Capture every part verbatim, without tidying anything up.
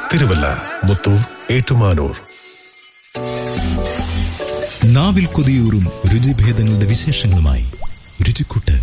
തിരുവല്ല, മുത്തൂർ, ഏറ്റുമാനൂർ. നാവിൽ കൊതിയൂറും രുചിഭേദങ്ങളുടെ വിശേഷങ്ങളുമായി രുചിക്കൂട്ട്.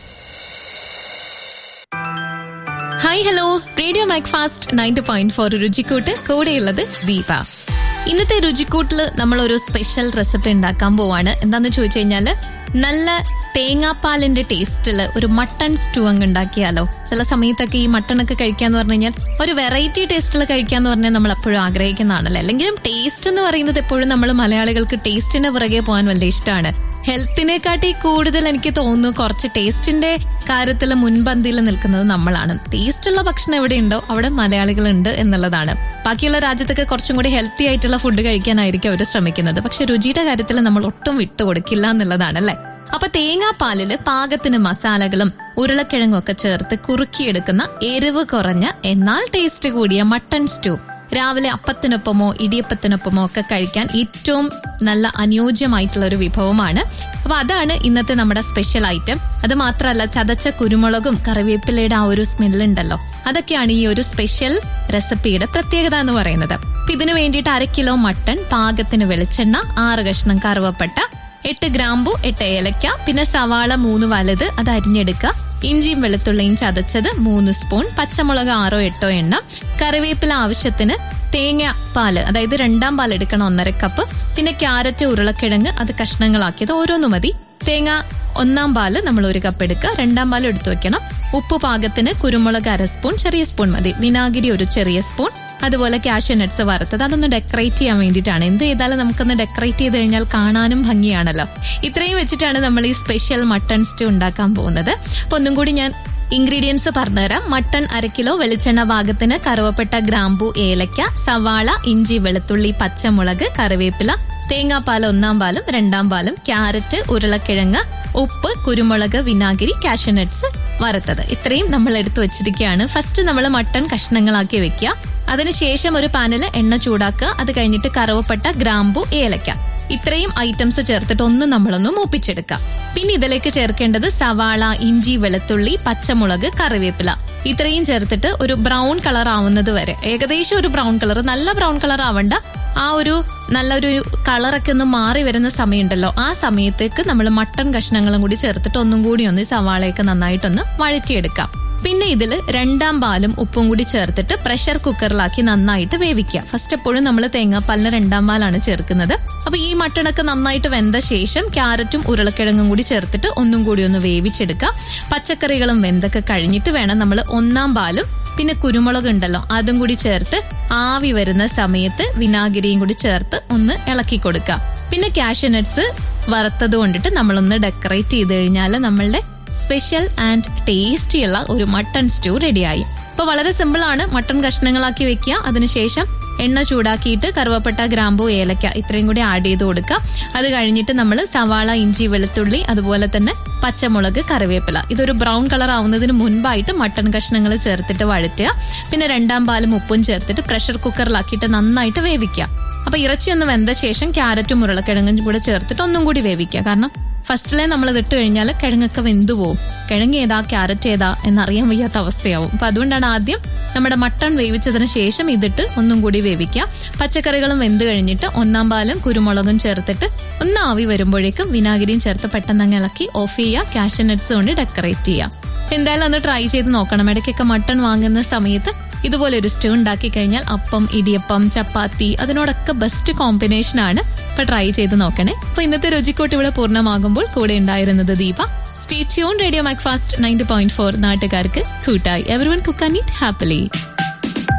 Hi, hello. Radio Macfast ninety point four രുചിക്കൂട്ട്, കൂടെയുള്ളത് ദീപ. ഇന്നത്തെ രുചിക്കൂട്ടില് നമ്മൾ ഒരു സ്പെഷ്യൽ റെസിപ്പി ഉണ്ടാക്കാൻ പോവാണ്. എന്താന്ന് ചോദിച്ചു കഴിഞ്ഞാല് നല്ല തേങ്ങാപ്പാലിന്റെ ടേസ്റ്റില് ഒരു മട്ടൺ സ്റ്റൂ അങ്ങ് ഉണ്ടാക്കിയാലോ. ചില സമയത്തൊക്കെ ഈ മട്ടണൊക്കെ കഴിക്കാന്ന് പറഞ്ഞു കഴിഞ്ഞാൽ ഒരു വെറൈറ്റി ടേസ്റ്റിൽ കഴിക്കാന്ന് പറഞ്ഞാൽ നമ്മൾ എപ്പോഴും ആഗ്രഹിക്കുന്നതാണല്ലോ. അല്ലെങ്കിലും ടേസ്റ്റ് എന്ന് പറയുന്നത് എപ്പോഴും നമ്മൾ മലയാളികൾക്ക് ടേസ്റ്റിന് പുറകെ പോകാൻ വലിയ ഇഷ്ടമാണ്. ഹെൽത്തിനെക്കാട്ടി കൂടുതൽ എനിക്ക് തോന്നുന്നു കുറച്ച് ടേസ്റ്റിന്റെ കാര്യത്തിൽ മുൻപന്തിയിൽ നിൽക്കുന്നത് നമ്മളാണ്. ടേസ്റ്റുള്ള ഭക്ഷണം എവിടെയുണ്ടോ അവിടെ മലയാളികളുണ്ട് എന്നുള്ളതാണ്. ബാക്കിയുള്ള രാജ്യത്തൊക്കെ കുറച്ചും കൂടി ഹെൽത്തി ആയിട്ടുള്ള ഫുഡ് കഴിക്കാനായിരിക്കും അവർ ശ്രമിക്കുന്നത്. പക്ഷെ രുചിയുടെ കാര്യത്തിൽ നമ്മൾ ഒട്ടും വിട്ടുകൊടുക്കില്ല എന്നുള്ളതാണ് അല്ലെ. അപ്പൊ തേങ്ങാപ്പാലില് പാകത്തിന് മസാലകളും ഉരുളക്കിഴങ്ങും ഒക്കെ ചേർത്ത് കുറുക്കിയെടുക്കുന്ന എരിവ് കുറഞ്ഞ എന്നാൽ ടേസ്റ്റ് കൂടിയ മട്ടൺ സ്റ്റൂ രാവിലെ അപ്പത്തിനൊപ്പമോ ഇടിയപ്പത്തിനൊപ്പമോ ഒക്കെ കഴിക്കാൻ ഏറ്റവും നല്ല അനുയോജ്യമായിട്ടുള്ള ഒരു വിഭവമാണ്. അപ്പൊ അതാണ് ഇന്നത്തെ നമ്മുടെ സ്പെഷ്യൽ ഐറ്റം. അത് മാത്രമല്ല, ചതച്ച കുരുമുളകും കറിവേപ്പിലയുടെ ആ ഒരു സ്മെല്ലുണ്ടല്ലോ, അതൊക്കെയാണ് ഈ ഒരു സ്പെഷ്യൽ റെസിപ്പിയുടെ പ്രത്യേകത എന്ന് പറയുന്നത്. അപ്പൊ ഇതിനു വേണ്ടിയിട്ട് അര കിലോ മട്ടൺ, പാകത്തിന് വെളിച്ചെണ്ണ, ആറ് കഷ്ണം കറുവപ്പട്ട, എട്ട് ഗ്രാമ്പു, എട്ട് ഏലക്ക, പിന്നെ സവാള മൂന്ന് വലുത് അത് അരിഞ്ഞെടുക്കുക, ഇഞ്ചിയും വെളുത്തുള്ളിയും ചതച്ചത് മൂന്ന് സ്പൂൺ, പച്ചമുളക് ആറോ എട്ടോ എണ്ണം, കറിവേപ്പില ആവശ്യത്തിന്, തേങ്ങ പാല് അതായത് രണ്ടാം പാൽ എടുക്കണം ഒന്നര കപ്പ്, പിന്നെ ക്യാരറ്റ്, ഉരുളക്കിഴങ്ങ് അത് കഷ്ണങ്ങളാക്കിയത് ഓരോന്നു മതി, തേങ്ങ ഒന്നാം പാല് നമ്മൾ ഒരു കപ്പ് എടുക്കുക, രണ്ടാം പാൽ എടുത്തു വെക്കണം, ഉപ്പ് പാകത്തിന്, കുരുമുളക് അര സ്പൂൺ, ചെറിയ സ്പൂൺ മതി, വിനാഗിരി ഒരു ചെറിയ സ്പൂൺ, അതുപോലെ കാഷ്യൂ നട്ട്സ് വറുത്തത് അതൊന്ന് ഡെക്കറേറ്റ് ചെയ്യാൻ വേണ്ടിയിട്ടാണ്. എന്ത് ചെയ്താലും നമുക്കൊന്ന് ഡെക്കറേറ്റ് ചെയ്ത് കഴിഞ്ഞാൽ കാണാനും ഭംഗിയാണല്ലോ. ഇത്രയും വെച്ചിട്ടാണ് നമ്മൾ ഈ സ്പെഷ്യൽ മട്ടൺ സ്റ്റൂ ഉണ്ടാക്കാൻ പോകുന്നത്. അപ്പൊ ഒന്നും കൂടി ഞാൻ ഇൻഗ്രീഡിയൻസ് പറഞ്ഞുതരാം. മട്ടൺ അര കിലോ, വെളിച്ചെണ്ണ പാകത്തിന്, കറുവപ്പട്ട, ഗ്രാമ്പു, ഏലക്ക, സവാള, ഇഞ്ചി, വെളുത്തുള്ളി, പച്ചമുളക്, കറിവേപ്പില, തേങ്ങാപ്പാൽ ഒന്നാം പാലും രണ്ടാം പാലും, ക്യാരറ്റ്, ഉരുളക്കിഴങ്ങ്, ഉപ്പ്, കുരുമുളക്, വിനാഗിരി, കാഷ്യൂ നട്ട്സ് വറുത്തത്. ഇത്രയും നമ്മൾ എടുത്തു വെച്ചിരിക്കുകയാണ്. ഫസ്റ്റ് നമ്മൾ മട്ടൺ കഷ്ണങ്ങളാക്കി വെക്കുക. അതിനുശേഷം ഒരു പാനിൽ എണ്ണ ചൂടാക്കുക. അത് കഴിഞ്ഞിട്ട് കറുവപ്പട്ട, ഗ്രാമ്പു, ഏലക്ക ഇത്രയും ഐറ്റംസ് ചേർത്തിട്ട് ഒന്ന് നമ്മളൊന്ന് മൂപ്പിച്ചെടുക്കാം. പിന്നെ ഇതിലേക്ക് ചേർക്കേണ്ടത് സവാള, ഇഞ്ചി, വെളുത്തുള്ളി, പച്ചമുളക്, കറിവേപ്പില ഇത്രയും ചേർത്തിട്ട് ഒരു ബ്രൗൺ കളർ ആവുന്നത് വരെ, ഏകദേശം ഒരു ബ്രൗൺ കളർ, നല്ല ബ്രൗൺ കളർ ആവണ്ട, ആ ഒരു നല്ലൊരു കളറൊക്കെ ഒന്ന് മാറി വരുന്ന സമയമുണ്ടല്ലോ, ആ സമയത്തേക്ക് നമ്മൾ മട്ടൺ കഷ്ണങ്ങളും കൂടി ചേർത്തിട്ട് ഒന്നും കൂടി ഒന്ന് സവാളയൊക്കെ നന്നായിട്ടൊന്ന് വഴറ്റിയെടുക്കാം. പിന്നെ ഇതിൽ രണ്ടാം പാലും ഉപ്പും കൂടി ചേർത്തിട്ട് പ്രഷർ കുക്കറിലാക്കി നന്നായിട്ട് വേവിക്കുക. ഫസ്റ്റ് എപ്പോഴും നമ്മൾ തേങ്ങാപ്പാലിന് രണ്ടാം പാലാണ് ചേർക്കുന്നത്. അപ്പൊ ഈ മട്ടണൊക്കെ നന്നായിട്ട് വെന്ത ശേഷം ക്യാരറ്റും ഉരുളക്കിഴങ്ങും കൂടി ചേർത്തിട്ട് ഒന്നും കൂടി ഒന്ന് വേവിച്ചെടുക്കുക. പച്ചക്കറികളും വെന്തൊക്കെ കഴിഞ്ഞിട്ട് വേണം നമ്മൾ ഒന്നാം പാലും പിന്നെ കുരുമുളക് ഉണ്ടല്ലോ അതും കൂടി ചേർത്ത് ആവി വരുന്ന സമയത്ത് വിനാഗിരിയും കൂടി ചേർത്ത് ഒന്ന് ഇളക്കി കൊടുക്കുക. പിന്നെ കാഷ്യൂ നട്ട്സ് വറുത്തത് കൊണ്ടിട്ട് നമ്മളൊന്ന് ഡെക്കറേറ്റ് ചെയ്ത് കഴിഞ്ഞാൽ നമ്മളുടെ സ്പെഷ്യൽ ആൻഡ് ടേസ്റ്റിയുള്ള ഒരു മട്ടൺ സ്റ്റൂ റെഡിയായി. ഇപ്പൊ വളരെ സിമ്പിൾ ആണ്. മട്ടൺ കഷ്ണങ്ങളാക്കി വെക്കുക. അതിനുശേഷം എണ്ണ ചൂടാക്കിയിട്ട് കറുവപ്പട്ട, ഗ്രാമ്പു, ഏലക്ക ഇത്രയും കൂടി ആഡ് ചെയ്ത് കൊടുക്കുക. അത് കഴിഞ്ഞിട്ട് നമ്മൾ സവാള, ഇഞ്ചി, വെളുത്തുള്ളി, അതുപോലെ തന്നെ പച്ചമുളക്, കറിവേപ്പില ഇതൊരു ബ്രൗൺ കളർ ആവുന്നതിന് മുൻപായിട്ട് മട്ടൺ കഷ്ണങ്ങൾ ചേർത്തിട്ട് വഴറ്റുക. പിന്നെ രണ്ടാം പാലും ഉപ്പും ചേർത്തിട്ട് പ്രഷർ കുക്കറിലാക്കിയിട്ട് നന്നായിട്ട് വേവിക്കുക. അപ്പൊ ഇറച്ചി ഒന്ന് വെന്ത ശേഷം ക്യാരറ്റും ഉരുളക്കിഴങ്ങും കൂടെ ചേർത്തിട്ട് ഒന്നും കൂടി വേവിക്കുക. കാരണം ഫസ്റ്റിലെ നമ്മൾ ഇതിട്ട് കഴിഞ്ഞാൽ കിഴങ്ങൊക്കെ വെന്തു പോവും. കിഴങ്ങ് ഏതാ ക്യാരറ്റ് ഏതാ എന്നറിയാൻ വയ്യാത്ത അവസ്ഥയാവും. അപ്പൊ അതുകൊണ്ടാണ് ആദ്യം നമ്മുടെ മട്ടൺ വേവിച്ചതിന് ശേഷം ഇതിട്ട് ഒന്നും കൂടി വേവിക്കുക. പച്ചക്കറികളും വെന്ത് കഴിഞ്ഞിട്ട് ഒന്നാം പാലും കുരുമുളകും ചേർത്തിട്ട് ഒന്ന് ആവി വരുമ്പോഴേക്കും വിനാഗിരിയും ചേർത്ത് പെട്ടെന്ന് അങ്ങ് ഇളക്കി ഓഫ് ചെയ്യുക. കാഷ്യൂ നട്ട്സ് കൊണ്ട് ഡെക്കറേറ്റ് ചെയ്യുക. എന്തായാലും ഒന്ന് ട്രൈ ചെയ്ത് നോക്കണം. ഇടയ്ക്കൊക്കെ മട്ടൺ വാങ്ങുന്ന സമയത്ത് ഇതുപോലെ ഒരു സ്റ്റൂ ഉണ്ടാക്കി കഴിഞ്ഞാൽ അപ്പം, ഇടിയപ്പം, ചപ്പാത്തി അതിനോടൊക്കെ ബെസ്റ്റ് കോമ്പിനേഷൻ ആണ്. അപ്പൊ ട്രൈ ചെയ്ത് നോക്കണേ. അപ്പൊ ഇന്നത്തെ രുചിക്കൂട്ട് ഇവിടെ പൂർണ്ണമാകുമ്പോൾ കൂടെ ഉണ്ടായിരുന്നത് Deepa. Stay tune. Radio Macfast ninety point four നാട്ടുകാർക്ക് കൂട്ടായി. Everyone cook and eat happily.